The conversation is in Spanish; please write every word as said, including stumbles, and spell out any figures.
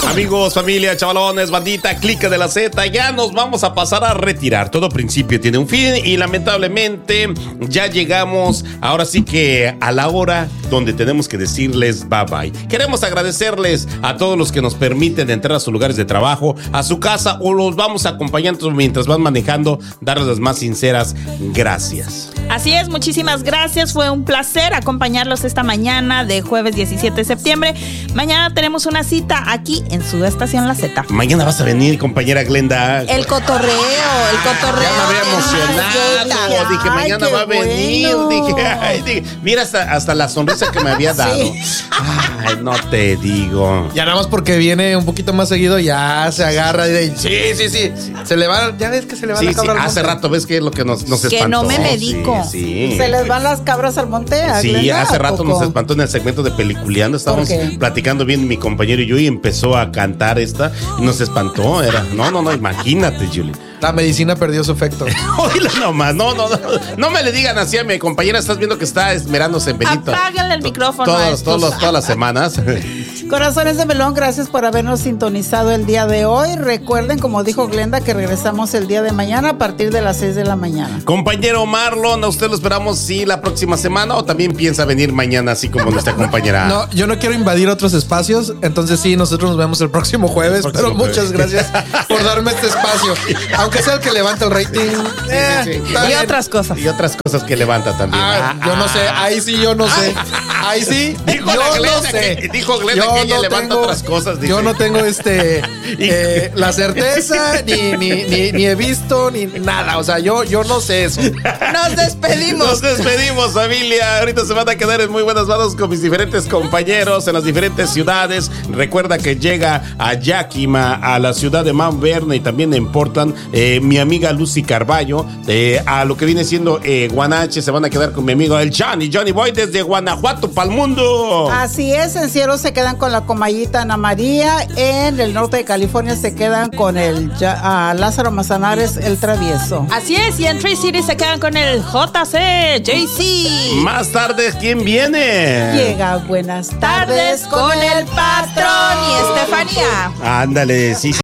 Amigos, familia, chavalones, bandita, clica de la Z, ya nos vamos a pasar a retirar. Todo principio tiene un fin y lamentablemente ya llegamos ahora sí que a la hora donde tenemos que decirles bye bye. Queremos agradecerles a todos los que nos permiten entrar a sus lugares de trabajo, a su casa o los vamos acompañando mientras van manejando, darles las más sinceras gracias. Así es, muchísimas gracias. Fue un placer acompañarlos esta mañana de jueves diecisiete de septiembre. Mañana tenemos una cita aquí en su estación La Z. Mañana vas a venir, compañera Glenda. El cotorreo, el cotorreo. Ya me había emocionado. Dije, ay, mañana va a venir. Bueno. Dije, ay, dije, mira hasta, hasta la sonrisa que me había dado. Sí. Ay, no te digo. Ya nada más porque viene un poquito más seguido, ya se agarra y de, sí, sí, sí. Se le va, ya ves que se le va sí, la cabra sí, al hace monte. rato ves que es lo que nos, nos que espantó. Que no me medico. Sí, sí. Se les van las cabras al monte. Sí, Glenda, hace rato poco? nos espantó en el segmento de Peliculeando. Estábamos platicando bien mi compañero y yo y empezó a cantar esta y nos espantó. Era, no, no, no, imagínate, Julie. La medicina perdió su efecto. Oíla nomás, no, no, no, no me le digan así a mi compañera, estás viendo que está esmerándose en Benito. Apáguenle el micrófono. Todos, todos los, todas las semanas. Corazones de melón, gracias por habernos sintonizado el día de hoy. Recuerden, como dijo Glenda, que regresamos el día de mañana a partir de las seis de la mañana. Compañero Marlon, ¿a usted lo esperamos sí la próxima semana o también piensa venir mañana así como nuestra compañera? No, yo no quiero invadir otros espacios, entonces sí, nosotros nos vemos el próximo jueves, el próximo pero jueves. Muchas gracias por darme este espacio. Aunque sea el que levanta el rating. Eh, sí, sí, sí. Y otras cosas. Y otras cosas que levanta también. Ah, yo no sé, ahí sí yo no sé. Ahí sí, dijo yo Glenda no sé. Que, dijo Glenda yo que ella no levanta tengo, otras cosas. Dice. Yo no tengo este eh, la certeza, ni, ni, ni, ni he visto, ni nada. O sea, yo, yo no sé eso. Nos despedimos. Nos despedimos, familia. Ahorita se van a quedar en muy buenas manos con mis diferentes compañeros en las diferentes ciudades. Recuerda que llega a Yakima, a la ciudad de Mount Vernon y también en Portland, eh, mi amiga Lucy Carballo. Eh, a lo que viene siendo eh, Guanache, se van a quedar con mi amigo el Johnny, Johnny Boy desde Guanajuato para el mundo. Así es, en Cielo se quedan con la Comayita Ana María. En el norte de California se quedan con el uh, Lázaro Mazanares, el Travieso. Así es, y en Tree City se quedan con el J C, J C. Más tarde, ¿quién viene? Llega Buenas Tardes con el Patrón y Estefanía. Ándale, sí, sí.